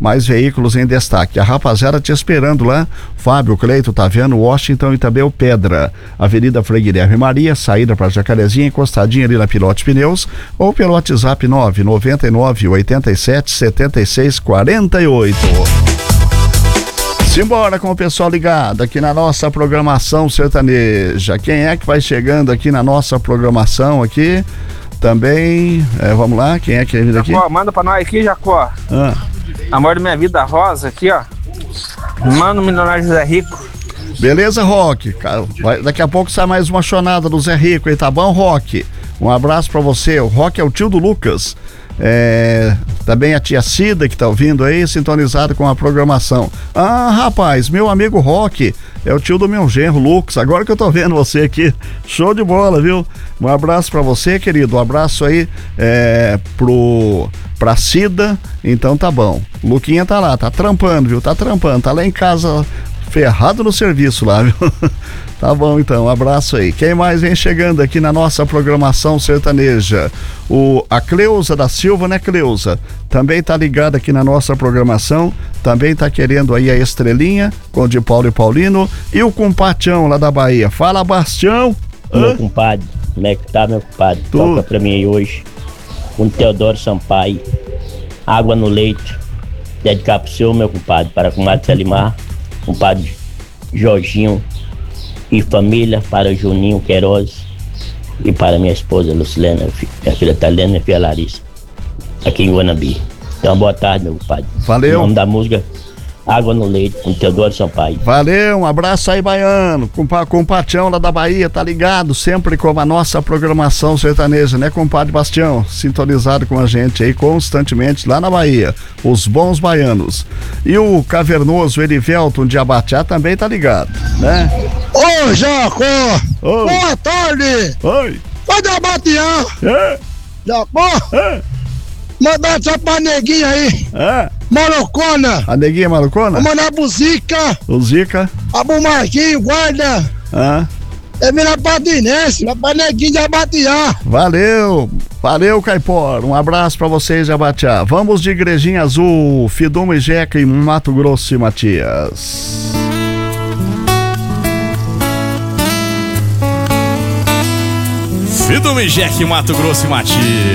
mais veículos em destaque. A rapaziada te esperando lá, Fábio, Cleito, Taviano, Washington e também o Pedra. Avenida Frei Guilherme Maria, saída para Jacarezinha, encostadinha ali na Pilote Pneus, ou pelo WhatsApp 999 87 76 48. Simbora com o pessoal ligado aqui na nossa programação sertaneja. Quem é que vai chegando aqui na nossa programação aqui? Também, vamos lá, quem é que vai vir aqui? Jacó, manda pra nós aqui, Jacó. Amor da minha vida, Rosa, aqui, ó. Manda o milionário Zé Rico. Beleza, Roque? Daqui a pouco sai mais uma chonada do Zé Rico aí, tá bom, Roque? Um abraço pra você. O Roque é o tio do Lucas. Também a tia Cida que tá ouvindo aí, sintonizado com a programação. Ah, rapaz, meu amigo Roque é o tio do meu genro Lucas, agora que eu tô vendo você aqui, show de bola, viu? Um abraço pra você, querido, um abraço aí pra Cida, então tá bom. Luquinha tá lá, tá trampando, viu? Tá trampando, tá lá em casa ferrado no serviço lá, viu? Tá bom, então, um abraço aí. Quem mais vem chegando aqui na nossa programação sertaneja? A Cleusa da Silva, né, Cleusa? Também tá ligada aqui na nossa programação, também tá querendo aí a Estrelinha, com o de Paulo e Paulino, e o Compatião lá da Bahia. Fala, Bastião! Meu compadre, como é que tá, meu compadre? Toca pra mim aí hoje, com Teodoro Sampaio, Água no Leite, dedicar pro senhor, meu compadre, para o comadre Selimar, compadre Jorginho e família, para Juninho Queiroz e para minha esposa Lucilena, minha filha Thalena e minha filha Larissa, aqui em Guanabi. Então, boa tarde, meu compadre. Valeu. O nome da música, Água no Leite, com Teodoro Sampaio. Valeu, um abraço aí, baiano. Com o Patião lá da Bahia, tá ligado sempre com a nossa programação sertaneja, né, compadre Bastião? Sintonizado com a gente aí constantemente lá na Bahia, os bons baianos. E o cavernoso Erivelton de Abatiá também tá ligado, né? Ô, Jacó! Boa tarde! Oi! Foi de Abatiá! Jacó! Manda essa pra neguinha aí! Marocona! A neguinha marocona? Vou mandar pro Zica! O Zica? A pro Marquinho, guarda! É Vila Patinense, pra neguinha de Abatiá! Valeu! Valeu, Caipora! Um abraço pra vocês de Abatiá. Vamos de Igrejinha Azul, Fiduma e Jeca em Mato Grosso e Matias. Fiduma e Jeca em Mato Grosso e Matias.